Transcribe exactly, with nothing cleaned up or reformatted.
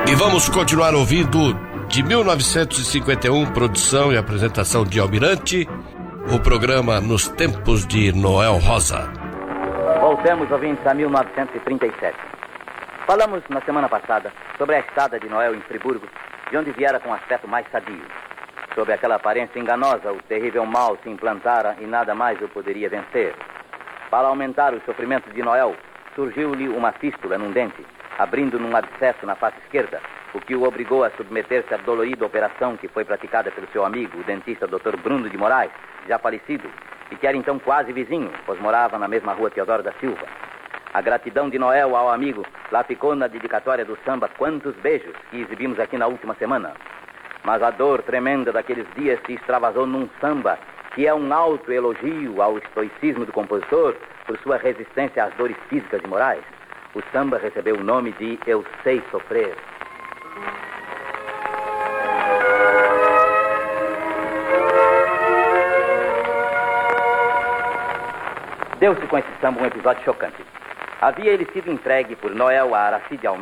E vamos continuar ouvindo de mil novecentos e cinquenta e um, produção e apresentação de Almirante, o programa Nos Tempos de Noel Rosa. Voltemos, ouvintes, a mil novecentos e trinta e sete. Falamos na semana passada sobre a estada de Noel em Friburgo, de onde viera com aspecto mais sadio. Sob aquela aparência enganosa, o terrível mal se implantara e nada mais o poderia vencer. Para aumentar os sofrimentos de Noel, surgiu-lhe uma fístula num dente, abrindo num abscesso na face esquerda, o que o obrigou a submeter-se à dolorida operação que foi praticada pelo seu amigo, o dentista doutor Bruno de Moraes, já falecido, e que era então quase vizinho, pois morava na mesma rua Teodoro da Silva. A gratidão de Noel ao amigo lá ficou na dedicatória do samba Quantos Beijos, que exibimos aqui na última semana. Mas a dor tremenda daqueles dias se extravasou num samba que é um alto elogio ao estoicismo do compositor por sua resistência às dores físicas de Moraes. O samba recebeu o nome de Eu Sei Sofrer. Deu-se com esse samba um episódio chocante. Havia ele sido entregue por Noel a Aracide Almeida